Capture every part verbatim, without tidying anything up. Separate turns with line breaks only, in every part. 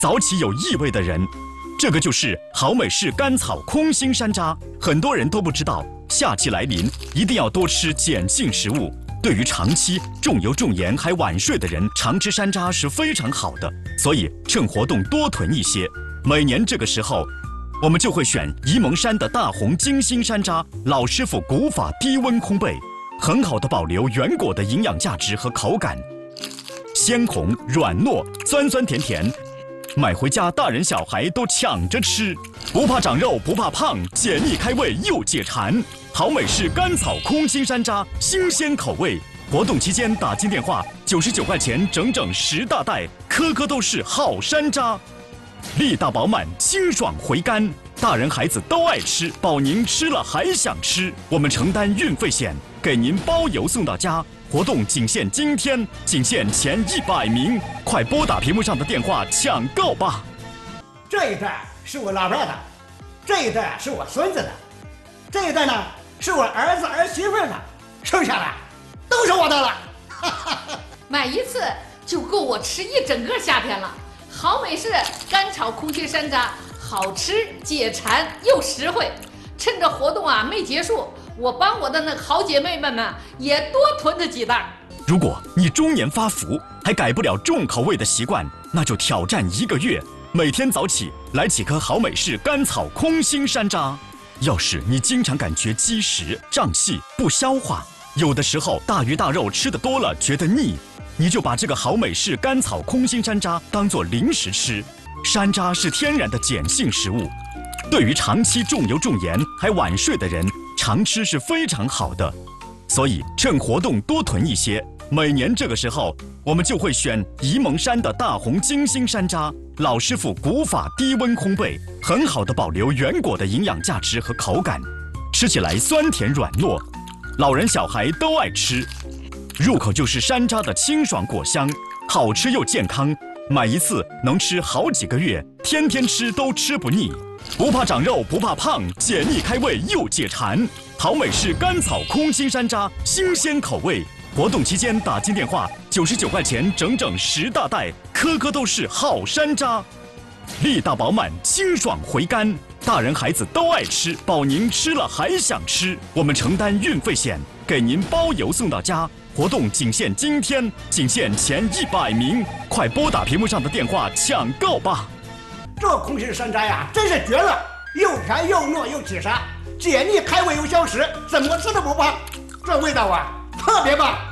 早起有异味的人。这个就是好美式甘草空心山楂。很多人都不知道，夏季来临，一定要多吃碱性食物。对于长期重油重盐还晚睡的人，常吃山楂是非常好的。所以趁活动多囤一些。每年这个时候，我们就会选沂蒙山的大红金星山楂，老师傅古法低温烘焙，很好的保留原果的营养价值和口感，鲜红软糯，酸酸甜甜。买回家，大人小孩都抢着吃，不怕长肉，不怕胖，解腻开胃又解馋。好美式甘草空心山楂，新鲜口味。活动期间打进电话，九十九块钱整整十大袋，颗颗都是好山楂，力大饱满，清爽回甘，大人孩子都爱吃，保您吃了还想吃。我们承担运费险，给您包邮送到家。活动仅限今天，仅限前一百名，快拨打屏幕上的电话抢购吧！
这一袋是我老伴的，这一袋是我孙子的，这一袋呢是我儿子儿媳妇的，剩下的都是我的了。
买一次就够我吃一整个夏天了。好美式干炒空心山楂，好吃解馋又实惠。趁着活动啊没结束，我帮我的那好姐妹们们也多囤着几袋。
如果你中年发福还改不了重口味的习惯，那就挑战一个月，每天早起来几颗好美式甘草空心山楂。要是你经常感觉积食、胀气、不消化，有的时候大鱼大肉吃得多了觉得腻，你就把这个好美式甘草空心山楂当作零食吃。山楂是天然的碱性食物，对于长期重油重盐还晚睡的人，常吃是非常好的。所以趁活动多囤一些。每年这个时候，我们就会选沂蒙山的大红金星山楂，老师傅古法低温烘焙，很好的保留原果的营养价值和口感，吃起来酸甜软糯，老人小孩都爱吃。入口就是山楂的清爽果香，好吃又健康，买一次能吃好几个月，天天吃都吃不腻。不怕长肉，不怕胖，解腻开胃又解馋。好美式甘草空心山楂，新鲜口味。活动期间打进电话，九十九块钱整整十大袋，颗颗都是好山楂，力大饱满，清爽回甘，大人孩子都爱吃，保您吃了还想吃。我们承担运费险，给您包邮送到家。活动仅限今天，仅限前一百名，快拨打屏幕上的电话抢购吧！
这空心山楂呀，真是绝了，又甜又糯又解馋，解腻开胃又消食，怎么吃都不胖，这味道啊特别棒。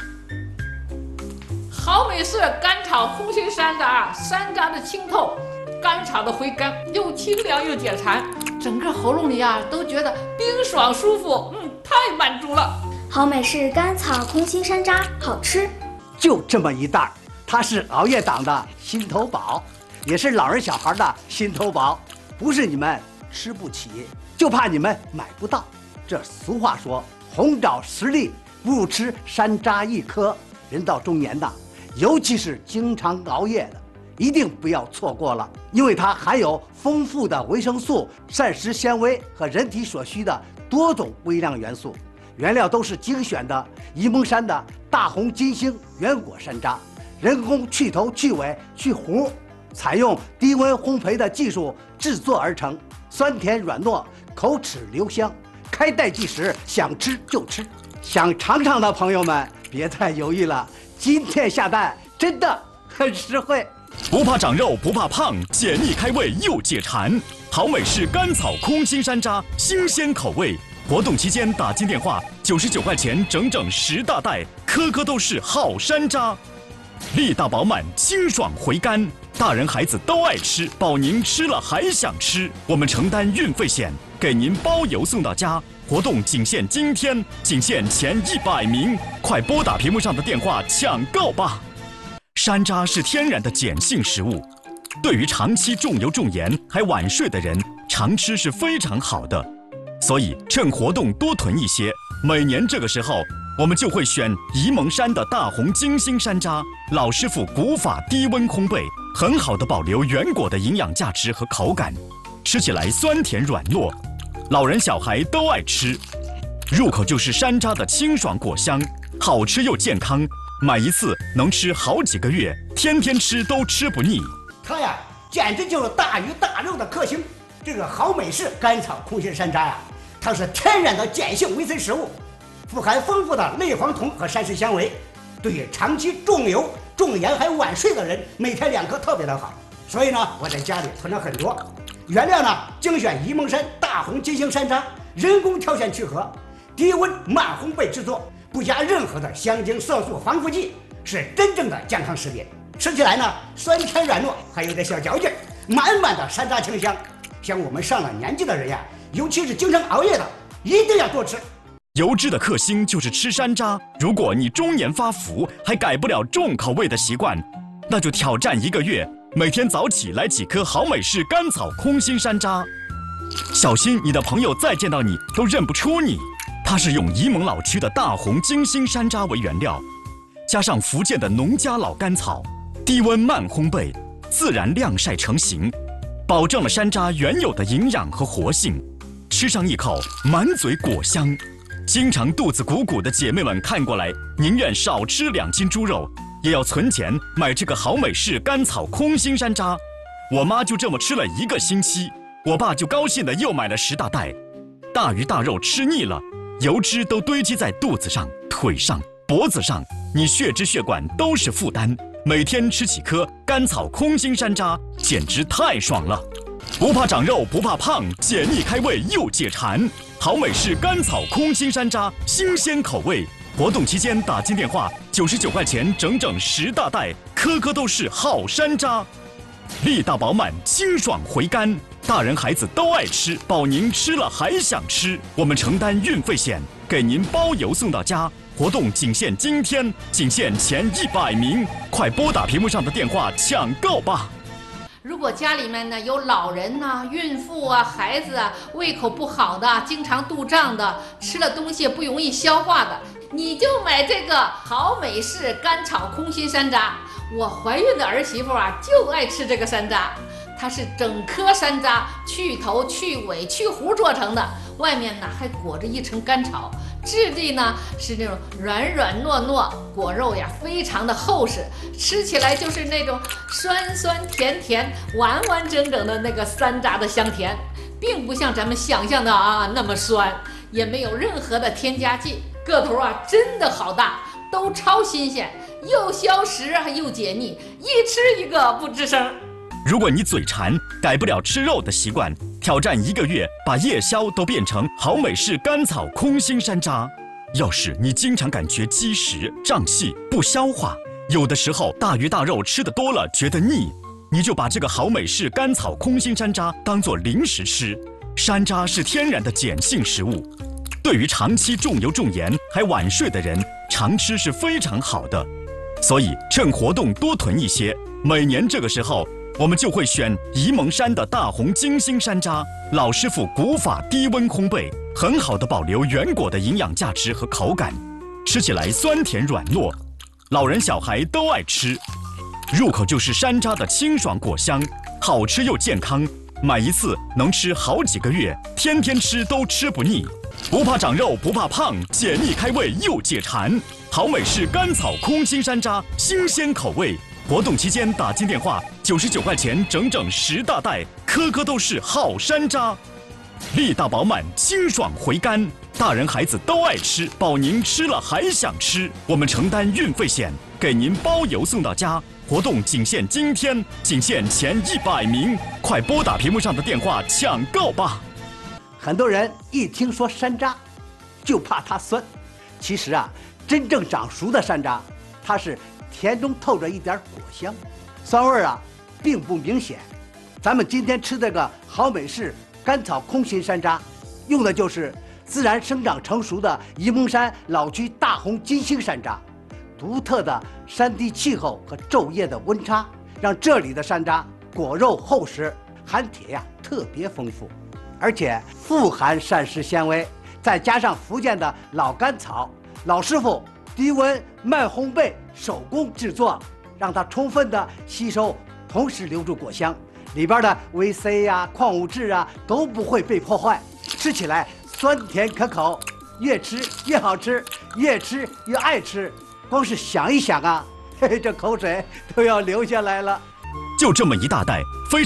好美式干炒空心山楂，山楂的清透，干炒的回甘，又清凉又解馋，整个喉咙里啊都觉得冰爽舒服，嗯，太满足了。
好美式甘草空心山楂，好吃。
就这么一袋，它是熬夜党的心头宝，也是老人小孩的心头宝，不是你们吃不起，就怕你们买不到。这俗话说，红枣十粒不如吃山楂一颗。人到中年的，尤其是经常熬夜的，一定不要错过了，因为它含有丰富的维生素、膳食纤维和人体所需的多种微量元素。原料都是精选的沂蒙山的大红金星原果山楂，人工去头去尾去核，采用低温烘焙的技术制作而成，酸甜软糯，口齿留香，开袋即食，想吃就吃。想尝尝的朋友们别再犹豫了，今天下单真的很实惠。
不怕长肉，不怕胖，解腻开胃又解馋。好美式甘草空心山楂，新鲜口味。活动期间打进电话，九十九块钱整整十大袋，颗颗都是好山楂，力大饱满，清爽回甘，大人孩子都爱吃，保您吃了还想吃。我们承担运费险，给您包邮送到家。活动仅限今天，仅限前一百名，快拨打屏幕上的电话抢购吧！山楂是天然的碱性食物，对于长期重油重盐还晚睡的人，常吃是非常好的。所以趁活动多囤一些。每年这个时候，我们就会选沂蒙山的大红金星山楂，老师傅古法低温烘焙，很好的保留原果的营养价值和口感，吃起来酸甜软糯，老人小孩都爱吃。入口就是山楂的清爽果香，好吃又健康，买一次能吃好几个月，天天吃都吃不腻。
它呀简直就是大鱼大肉的克星。这个好美式甘草空心山楂呀，它是天然的碱性维 C 食物，富含丰富的类黄酮和膳食纤维，对于长期重油、重盐还晚睡的人，每天两颗特别的好。所以呢，我在家里囤了很多。原料呢，精选沂蒙山大红金星山楂，人工挑选去核，低温慢烘焙制作，不加任何的香精、色素、防腐剂，是真正的健康食品。吃起来呢，酸甜软糯，还有点小嚼劲，满满的山楂清香。像我们上了年纪的人呀，尤其是经常熬夜的，一定要多吃。
油脂的克星就是吃山楂。如果你中年发福还改不了重口味的习惯，那就挑战一个月，每天早起来几颗好美式甘草空心山楂。小心你的朋友再见到你都认不出你。它是用沂蒙老区的大红金星山楂为原料，加上福建的农家老甘草，低温慢烘焙，自然晾晒成型，保证了山楂原有的营养和活性。吃上一口，满嘴果香。经常肚子鼓鼓的姐妹们看过来，宁愿少吃两斤猪肉，也要存钱买这个好美式甘草空心山楂。我妈就这么吃了一个星期，我爸就高兴的又买了十大袋。大鱼大肉吃腻了，油脂都堆积在肚子上、腿上、脖子上，你血脂血管都是负担。每天吃几颗甘草空心山楂，简直太爽了！不怕长肉，不怕胖，解腻开胃又解馋。好美式甘草空心山楂，新鲜口味。活动期间打进电话，九十九块钱整整十大袋，颗颗都是好山楂，力大饱满，清爽回甘，大人孩子都爱吃，保您吃了还想吃。我们承担运费险，给您包邮送到家。活动仅限今天，仅限前一百名，快拨打屏幕上的电话抢购吧！
如果家里面呢有老人呐、啊、孕妇啊、孩子啊，胃口不好的，经常肚胀的，吃了东西不容易消化的，你就买这个好美式甘草空心山楂。我怀孕的儿媳妇啊，就爱吃这个山楂。它是整颗山楂去头、去尾、去核做成的，外面呢还裹着一层甘草，质地呢是那种软软糯糯，果肉呀非常的厚实，吃起来就是那种酸酸甜甜、完完整整的那个山楂的香甜，并不像咱们想象的啊那么酸，也没有任何的添加剂，个头啊真的好大，都超新鲜，又消食又解腻，一吃一个不吱声。
如果你嘴馋，改不了吃肉的习惯，挑战一个月，把夜宵都变成好美式甘草空心山楂。要是你经常感觉积食、胀气、不消化，有的时候大鱼大肉吃得多了觉得腻，你就把这个好美式甘草空心山楂当作零食吃。山楂是天然的碱性食物，对于长期重油重盐还晚睡的人，常吃是非常好的。所以趁活动多囤一些，每年这个时候我们就会选沂蒙山的大红金星山楂，老师傅古法低温烘焙，很好的保留原果的营养价值和口感，吃起来酸甜软糯，老人小孩都爱吃。入口就是山楂的清爽果香，好吃又健康，买一次能吃好几个月，天天吃都吃不腻。不怕长肉，不怕胖，解腻开胃又解馋。好美式甘草空心山楂，新鲜口味。活动期间打进电话，九十九块钱整整十大袋，颗颗都是好山楂，力大饱满，清爽回甘，大人孩子都爱吃，保您吃了还想吃。我们承担运费险，给您包邮送到家。活动仅限今天，仅限前一百名，快拨打屏幕上的电话抢购吧！
很多人一听说山楂，就怕它酸。其实啊，真正长熟的山楂，它是甜中透着一点果香，酸味啊并不明显。咱们今天吃这个好美式甘草空心山楂，用的就是自然生长成熟的沂蒙山老区大红金星山楂。独特的山地气候和昼夜的温差，让这里的山楂果肉厚实，含铁呀特别丰富，而且富含膳食纤维，再加上福建的老甘草，老师傅低温慢烘焙手工制作，让它充分的吸收，同时留住果香，里边的维 C 呀、啊、矿物质啊都不会被破坏，吃起来酸甜可口，越吃越好吃，越吃越爱吃。光是想一想啊，嘿嘿，这口水都要流下来了。
就这么一大袋，非常。